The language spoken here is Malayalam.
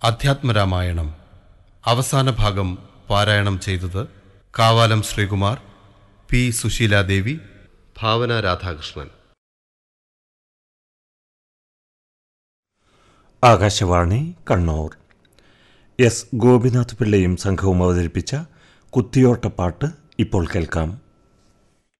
അധ്യാത്മരാമായണം അവസാന ഭാഗം പാരായണം ചെയ്തത് കാവാലം ശ്രീകുമാർ, പി സുശീലാദേവി, ഭാവന രാധാകൃഷ്ണൻ. ആകാശവാണി കണ്ണൂർ. എസ് ഗോപിനാഥ് പിള്ളയും സംഘവും അവതരിപ്പിച്ച കുത്തിയോട്ടപ്പാട്ട് ഇപ്പോൾ കേൾക്കാം.